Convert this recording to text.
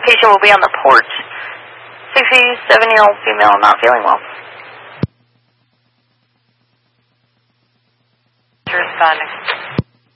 patient will be on the porch. 67-year-old female not feeling well. Responding.